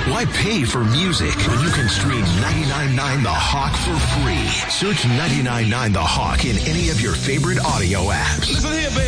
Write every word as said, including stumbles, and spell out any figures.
Why pay for music when you can stream ninety-nine point nine The Hawk for free? Search ninety-nine point nine The Hawk in any of your favorite audio apps. Listen here, baby.